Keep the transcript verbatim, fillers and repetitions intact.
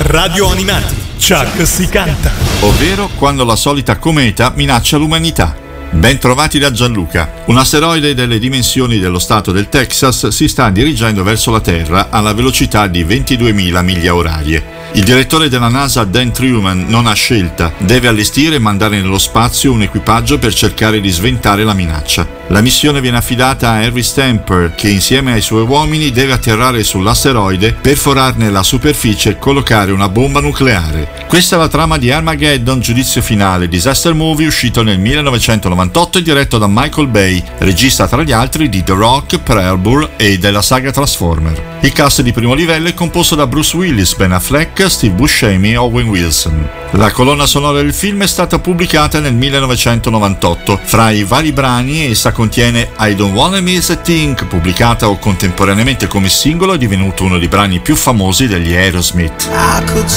Radio Animati, Chuck si canta. Ovvero quando la solita cometa minaccia l'umanità. Ben trovati da Gianluca. Un asteroide delle dimensioni dello stato del Texas si sta dirigendo verso la Terra alla velocità di ventiduemila miglia orarie. Il direttore della NASA Dan Truman non ha scelta, deve allestire e mandare nello spazio un equipaggio per cercare di sventare la minaccia. La missione viene affidata a Harry Stamper, che insieme ai suoi uomini deve atterrare sull'asteroide, perforarne la superficie e collocare una bomba nucleare. Questa è la trama di Armageddon, giudizio finale, disaster movie uscito nel millenovecentonovantotto e diretto da Michael Bay, regista tra gli altri di The Rock, Pearl Harbor e della saga Transformer. Il cast di primo livello è composto da Bruce Willis, Ben Affleck, Steve Buscemi e Owen Wilson. La colonna sonora del film è stata pubblicata nel millenovecentonovantotto. Fra i vari brani essa contiene I Don't Wanna Miss a Thing, pubblicata contemporaneamente come singolo, è divenuto uno dei brani più famosi degli Aerosmith. I could